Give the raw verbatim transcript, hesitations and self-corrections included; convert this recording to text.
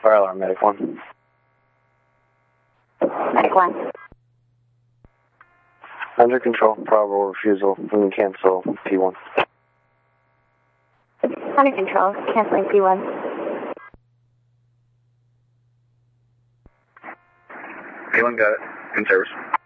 Fire alarm, Medic one. Medic one. Under control, probable refusal. We can cancel P one. Under control, canceling P one. P one got it. In service.